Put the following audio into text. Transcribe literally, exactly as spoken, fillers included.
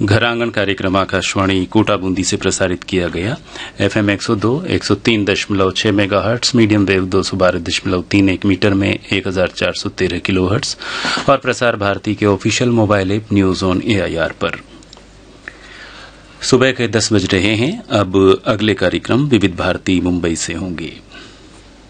घर आंगन कार्यक्रम आकाशवाणी कोटा बूंदी से प्रसारित किया गया। एफएम एक सौ दो, एक सौ तीन दशमलव छह मेगा हर्ट्स, मीडियम वेव दो सौ बारह दशमलव तीन एक मीटर में एक हजार चार सौ तेरह किलो हर्ट्स और प्रसार भारती के official mobile app news on AIR पर। सुबह के दस बज रहे हैं। अब अगले कार्यक्रम विविध भारती मुंबई से होंगे।